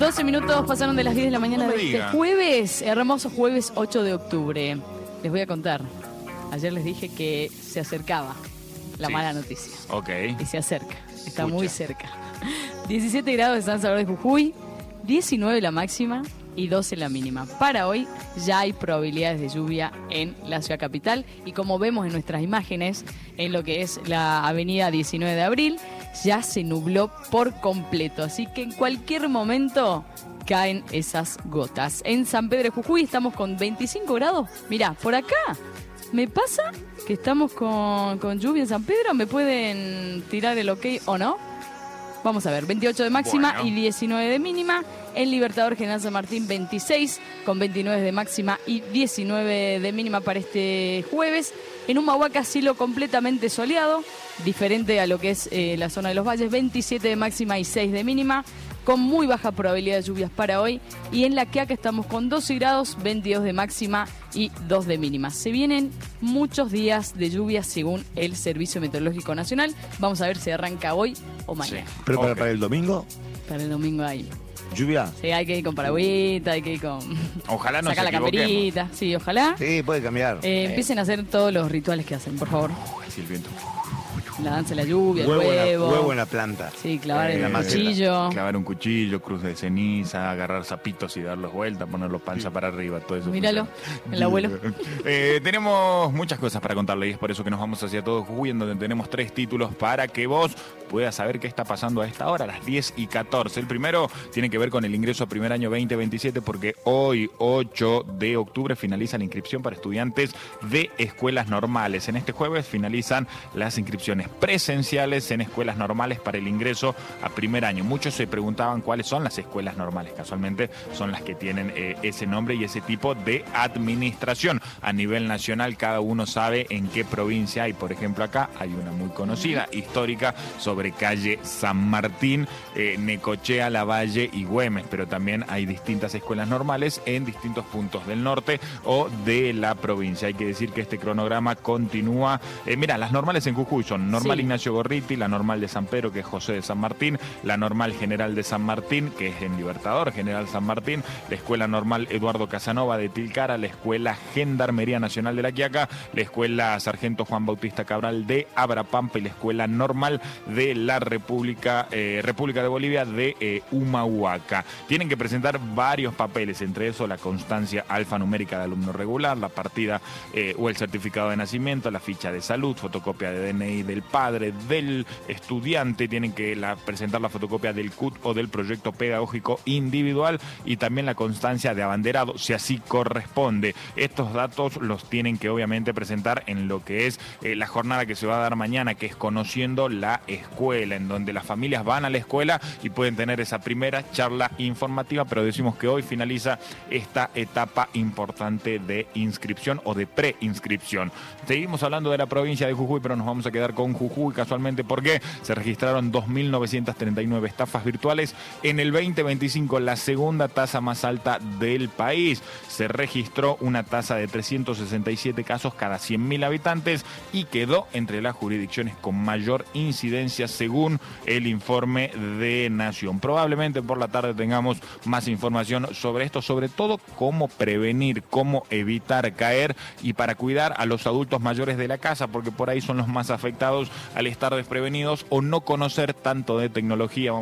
12 minutos pasaron de las 10 de la mañana de este jueves, hermoso jueves 8 de octubre. Les voy a contar. Ayer les dije que se acercaba la mala noticia. Ok. Y se acerca, está muy cerca. 17 grados de San Salvador de Jujuy, 19 la máxima y 12 la mínima. Para hoy ya hay probabilidades de lluvia en la ciudad capital y como vemos en nuestras imágenes, en lo que es la avenida 19 de abril, ya se nubló por completo. Así que en cualquier momento caen esas gotas. En San Pedro de Jujuy estamos con 25 grados. Mirá, por acá me pasa que estamos con lluvia en San Pedro. ¿Me pueden tirar el ok o no? Vamos a ver, 28 de máxima y 19 de mínima. En Libertador General San Martín 26 con 29 de máxima y 19 de mínima para este jueves. En Humahuaca cielo completamente soleado, diferente a lo que es la zona de los valles, 27 de máxima y 6 de mínima, con muy baja probabilidad de lluvias para hoy. Y en La Quiaca estamos con 12 grados, 22 de máxima y 2 de mínima. Se vienen muchos días de lluvia según el Servicio Meteorológico Nacional. Vamos a ver si arranca hoy o mañana. Sí. ¿Pero para el domingo? Para el domingo hay ¿lluvia? Sí, hay que ir con paragüita, hay que ir con... Ojalá no sacar se la camerita. Sí, ojalá. Sí, puede cambiar. Empiecen a hacer todos los rituales que hacen, por favor. Así el viento. La danza de la lluvia, huevo en la planta. Sí, clavar el cuchillo. Clavar un cuchillo, cruz de ceniza, agarrar zapitos y darlos vueltas, ponerlos panza para arriba, todo eso. Míralo, el abuelo. Tenemos muchas cosas para contarle y es por eso que nos vamos hacia todo Jujuy, en donde tenemos 3 títulos para que vos puedas saber qué está pasando a esta hora, a las 10:14. El primero tiene que ver con el ingreso a primer año 2027, porque hoy, 8 de octubre, finaliza la inscripción para estudiantes de escuelas normales. En este jueves finalizan las inscripciones presenciales en escuelas normales para el ingreso a primer año. Muchos se preguntaban cuáles son las escuelas normales. Casualmente son las que tienen ese nombre y ese tipo de administración. A nivel nacional cada uno sabe en qué provincia hay. Por ejemplo, acá hay una muy conocida, histórica, sobre calle San Martín, Necochea, Lavalle y Güemes, pero también hay distintas escuelas normales en distintos puntos del norte o de la provincia. Hay que decir que este cronograma continúa. Mira, las normales en Jujuy son Normal Ignacio Gorriti, la normal de San Pedro, que es José de San Martín, la normal general de San Martín, que es en Libertador General San Martín, la escuela normal Eduardo Casanova de Tilcara, la escuela Gendarmería Nacional de La Quiaca, la escuela Sargento Juan Bautista Cabral de Abrapampa y la escuela normal de la República de Bolivia de Humahuaca. Tienen que presentar varios papeles, entre eso la constancia alfanumérica de alumno regular, la partida o el certificado de nacimiento, la ficha de salud, fotocopia de DNI del padre del estudiante, tienen que presentar la fotocopia del CUT o del proyecto pedagógico individual y también la constancia de abanderado, si así corresponde. Estos datos los tienen que obviamente presentar en lo que es la jornada que se va a dar mañana, que es Conociendo la Escuela, en donde las familias van a la escuela y pueden tener esa primera charla informativa, pero decimos que hoy finaliza esta etapa importante de inscripción o de preinscripción. Seguimos hablando de la provincia de Jujuy, pero nos vamos a quedar con Jujuy casualmente porque se registraron 2.939 estafas virtuales en el 2025, la segunda tasa más alta del país. Se registró una tasa de 367 casos cada 100.000 habitantes y quedó entre las jurisdicciones con mayor incidencia según el informe de Nación. Probablemente por la tarde tengamos más información sobre esto, sobre todo cómo prevenir, cómo evitar caer y para cuidar a los adultos mayores de la casa, porque por ahí son los más afectados al estar desprevenidos o no conocer tanto de tecnología.